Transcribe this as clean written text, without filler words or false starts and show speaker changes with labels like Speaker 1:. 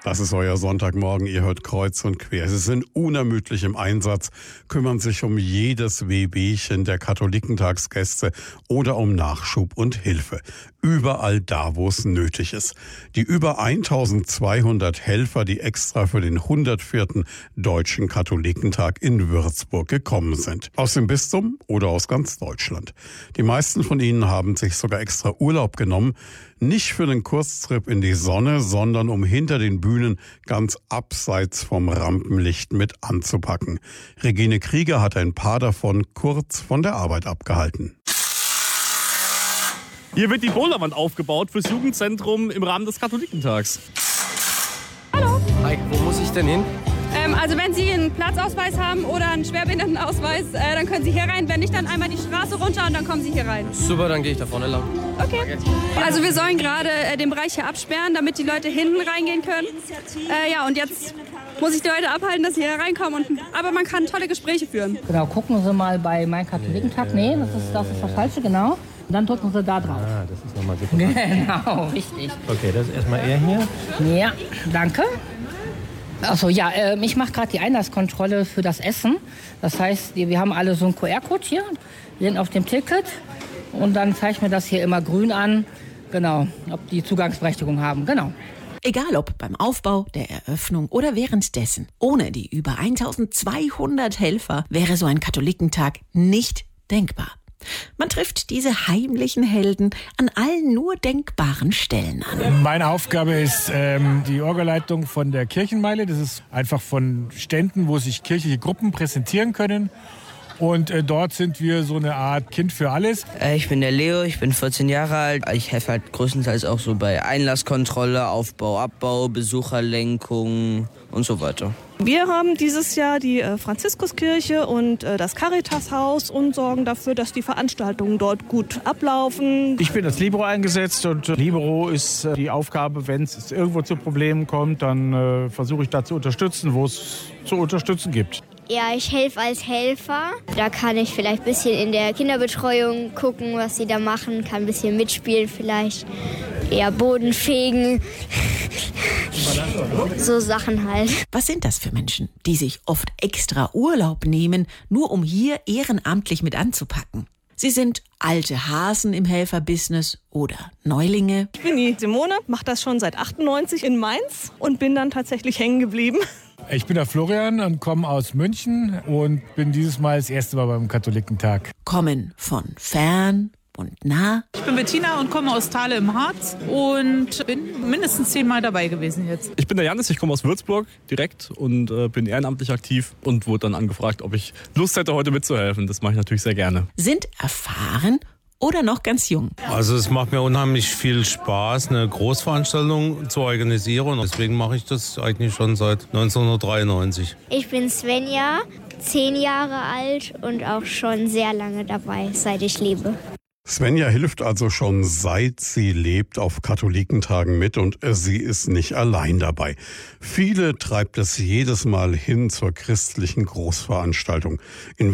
Speaker 1: Das ist euer Sonntagmorgen, ihr hört Kreuz und Quer. Sie sind unermüdlich im Einsatz, kümmern sich um jedes Wehwehchen der Katholikentagsgäste oder um Nachschub und Hilfe. Überall da, wo es nötig ist. Die über 1200 Helfer, die extra für den 104. Deutschen Katholikentag in Würzburg gekommen sind. Aus dem Bistum oder aus ganz Deutschland. Die meisten von ihnen haben sich sogar extra Urlaub genommen. Nicht für einen Kurztrip in die Sonne, sondern um hinter den Bühnen ganz abseits vom Rampenlicht mit anzupacken. Regine Krieger hat ein paar davon kurz von der Arbeit abgehalten.
Speaker 2: Hier wird die Boulderwand aufgebaut fürs Jugendzentrum im Rahmen des Katholikentags.
Speaker 3: Hallo.
Speaker 4: Hi, wo muss ich denn hin?
Speaker 3: Also wenn Sie einen Platzausweis haben oder einen Schwerbehindertenausweis, dann können Sie hier rein. Wenn nicht, dann einmal die Straße runter und dann kommen Sie hier rein.
Speaker 4: Super, dann gehe ich da vorne lang.
Speaker 3: Okay. Also wir sollen gerade den Bereich hier absperren, damit die Leute hinten reingehen können. Und jetzt muss ich die Leute abhalten, dass sie hier reinkommen. Aber man kann tolle Gespräche führen.
Speaker 5: Genau, gucken Sie mal bei Mein Katholikentag. Nee, das ist das Falsche, genau. Und dann drücken Sie da drauf.
Speaker 4: Ah, das ist nochmal super.
Speaker 5: Genau, richtig.
Speaker 4: Okay, das ist erstmal er hier.
Speaker 5: Ja, danke. Achso, ja, ich mache gerade die Einlasskontrolle für das Essen. Das heißt, wir haben alle so einen QR-Code hier. Wir sind auf dem Ticket. Und dann zeigt mir das hier immer grün an. Genau, ob die Zugangsberechtigung haben. Genau.
Speaker 6: Egal ob beim Aufbau, der Eröffnung oder währenddessen. Ohne die über 1200 Helfer wäre so ein Katholikentag nicht denkbar. Man trifft diese heimlichen Helden an allen nur denkbaren Stellen an.
Speaker 7: Meine Aufgabe ist die Orgelleitung von der Kirchenmeile. Das ist einfach von Ständen, wo sich kirchliche Gruppen präsentieren können. Und dort sind wir so eine Art Kind für alles.
Speaker 8: Ich bin der Leo, ich bin 14 Jahre alt. Ich helfe halt größtenteils auch so bei Einlasskontrolle, Aufbau, Abbau, Besucherlenkung und so weiter.
Speaker 9: Wir haben dieses Jahr die Franziskuskirche und das Caritashaus und sorgen dafür, dass die Veranstaltungen dort gut ablaufen.
Speaker 10: Ich bin als Libero eingesetzt und Libero ist die Aufgabe, wenn es irgendwo zu Problemen kommt, dann versuche ich da zu unterstützen, wo es zu unterstützen gibt.
Speaker 11: Ja, ich helfe als Helfer. Da kann ich vielleicht ein bisschen in der Kinderbetreuung gucken, was sie da machen, kann ein bisschen mitspielen vielleicht. Ja, Boden fegen, so Sachen halt.
Speaker 6: Was sind das für Menschen, die sich oft extra Urlaub nehmen, nur um hier ehrenamtlich mit anzupacken? Sie sind alte Hasen im Helferbusiness oder Neulinge.
Speaker 9: Ich bin die Simone, mache das schon seit 98 in Mainz und bin dann tatsächlich hängen geblieben.
Speaker 7: Ich bin der Florian und komme aus München und bin dieses Mal das erste Mal beim Katholikentag.
Speaker 6: Kommen von fern und nah.
Speaker 12: Ich bin Bettina und komme aus Thale im Harz und bin mindestens 10 Mal dabei gewesen jetzt.
Speaker 2: Ich bin der Janis, ich komme aus Würzburg direkt und bin ehrenamtlich aktiv und wurde dann angefragt, ob ich Lust hätte, heute mitzuhelfen. Das mache ich natürlich sehr gerne.
Speaker 6: Sind erfahren oder noch ganz jung.
Speaker 13: Also es macht mir unheimlich viel Spaß, eine Großveranstaltung zu organisieren. Deswegen mache ich das eigentlich schon seit 1993.
Speaker 11: Ich bin Svenja, 10 Jahre alt und auch schon sehr lange dabei, seit ich lebe.
Speaker 1: Svenja hilft also schon seit sie lebt auf Katholikentagen mit und sie ist nicht allein dabei. Viele treibt es jedes Mal hin zur christlichen Großveranstaltung. In